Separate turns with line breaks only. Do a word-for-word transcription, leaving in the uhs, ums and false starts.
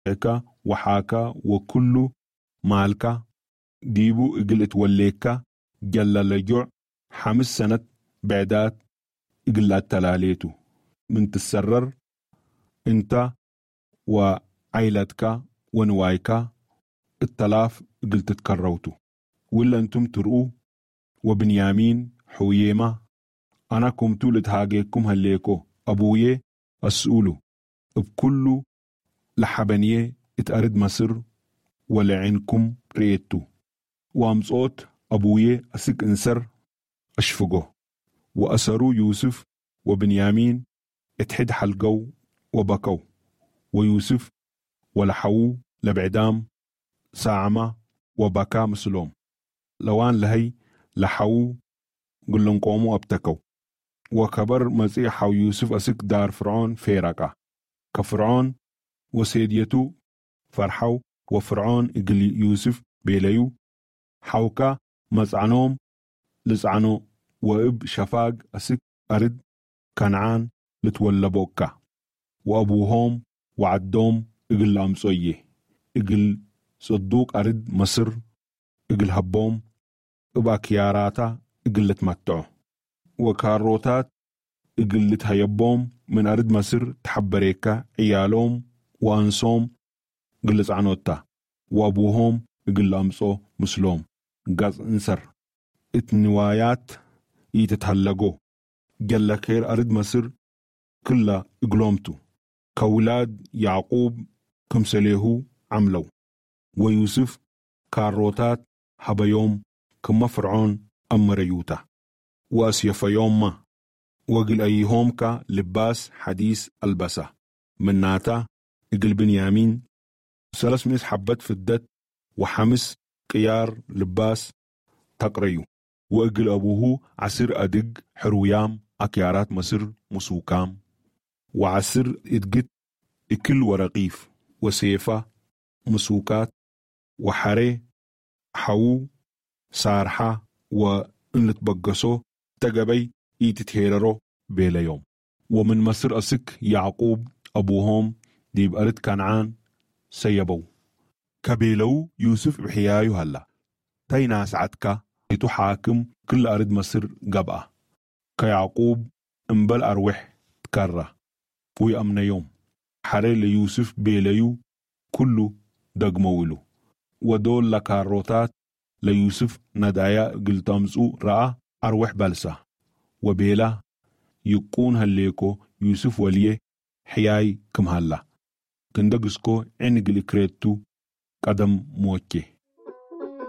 عكا وحاكا وكل مالكا ديبو إقلت وليكا جل لجوع حمس سنة بعدات إقلات تلاليتو من تسرر انت وعيلتك ونوايكا التلاف قلت تكروتو ولا انتم ترؤوا وبنيامين حويما أنا كمتو لتهاجيكم هليكو أبويه أسؤولو بكل لحبنيه اتأرد مصر ولعنكم ريتو وامصوت أبويه أسك انسر أشفقه وأسروا يوسف وبنيامين اتحد حلقو وبكوا ويوسف ولحوو لبعدام ساعما وبكا مسلوم لوان لهي لحوو قلن قوموا ابتكوا وكبر مسيح يوسف أسك دار فرعون فيرقا كفرعون وسيديتو فرحو وفرعون اقل يوسف بيليو حوكا مزعنوم لزعنو وإب شفاق أسك أرد كنعان لتولبوكا وأبوهم وعدوم اقل أمسويه اقل صدوق أرد مصر اقل هبوم ابا كياراتا اقل تمتعو وكاروتات اقل تهيبوم من أرد مصر تحبريكا عيالوم وأنصوم اقل زعنوتا وأبوهم اقل أمسو مسلوم قاز انسر اتنوايات يتتهلقو جل كير أرد مصر كلا اقلومتو كولاد يعقوب كمسليهو عملو ويوسف كاروتات حبيوم كما فرعون أمريوتا وأسيف يوم ما وقل أيهم كا لباس حديث البسة من ناتا اقل بنيامين سلس ميس حبت في الدت وحمس قيار لباس تقريو وقل أبوه عسر أدق حرويام أكيارات مصر مسوكام وعسر ادقت اكل ورقيف وسيفة مسوكات وحري حو سارحة وانلت بقصو تقبي يتتهيررو بيلا يوم ومن مصر أسك يعقوب أبوهم ديب أرد كنعان سيبو كبيلو يوسف بحيايو هلا تينا سعدك يتو حاكم كل أرد مصر قبأ كيعقوب انبل أروح تكره وي أمنا يوم حري ليوسف بيليو كله دقمولو ودول لكاروتات ليوسف ندايا قلتامسو رأى أروح بلسة وبيلا يكون هليكو يوسف وليه حياي كم هلا كندقسكو عنق لكريتو قدم موكي